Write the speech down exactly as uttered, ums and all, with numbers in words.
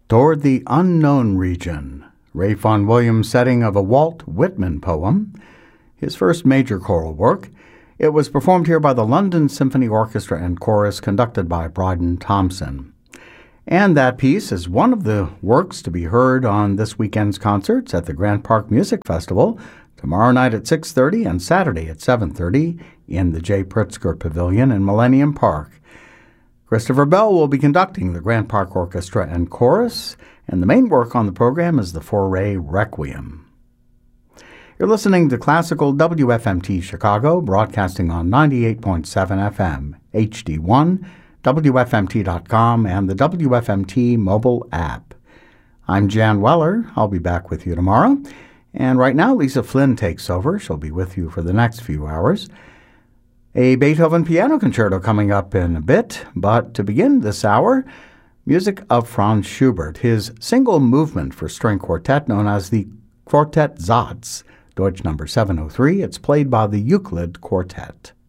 Toward the Unknown Region, Ray Vaughan Williams' setting of a Walt Whitman poem, his first major choral work. It was performed here by the London Symphony Orchestra and Chorus, conducted by Bryden Thompson. And that piece is one of the works to be heard on this weekend's concerts at the Grant Park Music Festival, tomorrow night at six thirty and Saturday at seven thirty in the J. Pritzker Pavilion in Millennium Park. Christopher Bell will be conducting the Grant Park Orchestra and Chorus, and the main work on the program is the Fauré Requiem. You're listening to Classical W F M T Chicago, broadcasting on ninety-eight point seven F M, H D one, W F M T dot com, and the W F M T mobile app. I'm Jan Weller. I'll be back with you tomorrow. And right now, Lisa Flynn takes over. She'll be with you for the next few hours. A Beethoven piano concerto coming up in a bit, but to begin this hour, music of Franz Schubert, his single movement for string quartet known as the Quartet Satz, Deutsch number seven oh three. It's played by the Euclid Quartet.